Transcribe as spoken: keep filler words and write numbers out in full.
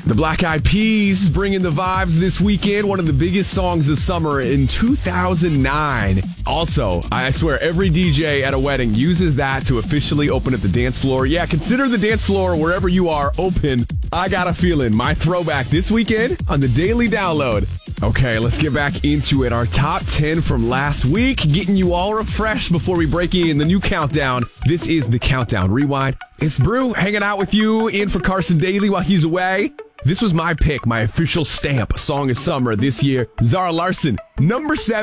The Black Eyed Peas bringing the vibes this weekend. One of the biggest songs of summer in two thousand nine. Also, I swear every D J at a wedding uses that to officially open up the dance floor. Yeah, consider the dance floor wherever you are open. I got a feeling. My throwback this weekend on the Daily Download. Okay, let's get back into it. Our top ten from last week, getting you all refreshed before we break in the new countdown. This is the Countdown Rewind. It's Brew hanging out with you in for Carson Daly while he's away. This was my pick, my official stamp song of summer this year. Zara Larsson, number seven.